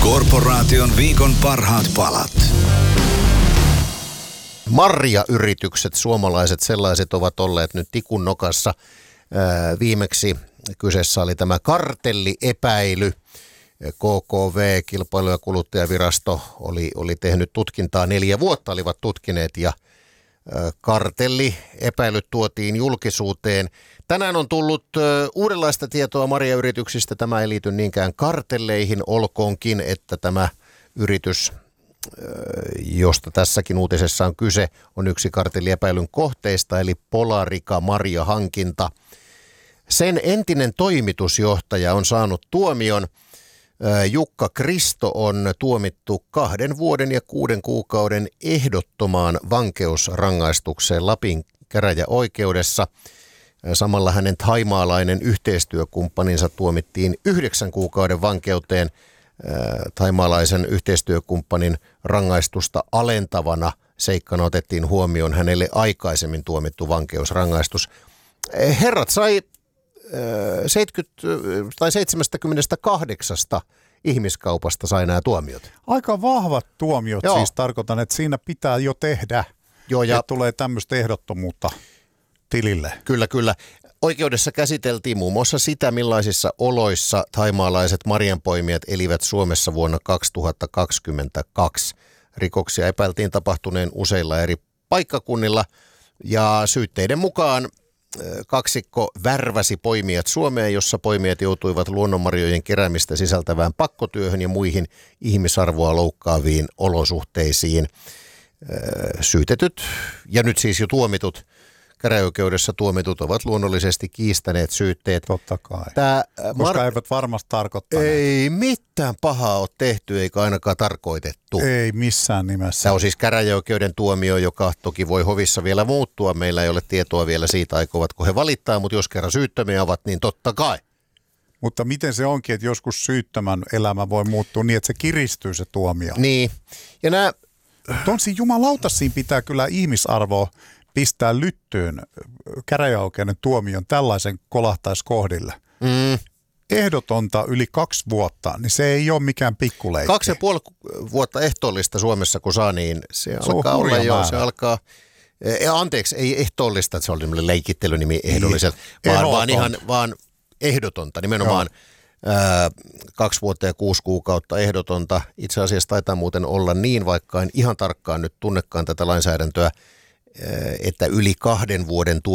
Korporaation viikon parhaat palat. Marjayritykset, suomalaiset sellaiset, ovat olleet nyt tikun nokassa. Viimeksi kyseessä oli tämä kartelliepäily. KKV, Kilpailu- ja kuluttajavirasto, oli tehnyt tutkintaa 4 vuotta, olivat tutkineet ja kartelliepäilyt tuotiin julkisuuteen. Tänään on tullut uudenlaista tietoa marjayrityksistä. Tämä ei liity niinkään kartelleihin, olkoonkin, että tämä yritys, josta tässäkin uutisessa on kyse, on yksi kartelliepäilyn kohteista, eli Polarica marjahankinta. Sen entinen toimitusjohtaja on saanut tuomion. Jukka Kristo on tuomittu 2 vuoden ja 6 kuukauden ehdottomaan vankeusrangaistukseen Lapin käräjäoikeudessa. Samalla hänen thaimaalainen yhteistyökumppaninsa tuomittiin 9 kuukauden vankeuteen. Thaimaalaisen yhteistyökumppanin rangaistusta alentavana seikkana otettiin huomioon hänelle aikaisemmin tuomittu vankeusrangaistus. Herrat sai 78 ihmiskaupasta sai nämä tuomiot. Aika vahvat tuomiot. Joo. Siis tarkoitan, että siinä pitää jo tehdä, että tulee tämmöistä ehdottomuutta tilille. Kyllä. Oikeudessa käsiteltiin muun muassa sitä, millaisissa oloissa thaimaalaiset marjanpoimijat elivät Suomessa vuonna 2022. Rikoksia epäiltiin tapahtuneen useilla eri paikkakunnilla ja syytteiden mukaan kaksikko värväsi poimijat Suomeen, jossa poimijat joutuivat luonnonmarjojen keräämistä sisältävään pakkotyöhön ja muihin ihmisarvoa loukkaaviin olosuhteisiin. Syytetyt ja nyt siis jo tuomitut, käräjäoikeudessa tuomitut ovat luonnollisesti kiistäneet syytteet. Totta kai, koska eivät varmasti tarkoittaneet. Ei mitään pahaa ole tehty eikä ainakaan tarkoitettu. Ei missään nimessä. Tämä on siis käräjäoikeuden tuomio, joka toki voi hovissa vielä muuttua. Meillä ei ole tietoa vielä siitä, aikovatko he valittaa, mutta jos kerran syyttömiä ovat, niin totta kai. Mutta miten se onkin, että joskus syyttömän elämä voi muuttua niin, että se kiristyy se tuomio? Niin. Ja nämä... Tonsi jumalauta, siinä pitää kyllä ihmisarvoa pistää lyttyyn käräjäoikeuden tuomion tällaisen kolahtaiskohdille. Ehdotonta yli 2 vuotta, niin se ei ole mikään pikkuleikki. 2,5 vuotta ehtoollista Suomessa kun saa, niin se alkaa olla jo, määrä. Se alkaa, anteeksi, ei ehtoollista, se oli tämmöinen leikittelynimi ehdolliselta, vaan ehdotonta, nimenomaan 2 vuotta ja 6 kuukautta ehdotonta. Itse asiassa taitaa muuten olla niin, vaikka en ihan tarkkaan nyt tunnekaan tätä lainsäädäntöä, että yli 2 vuoden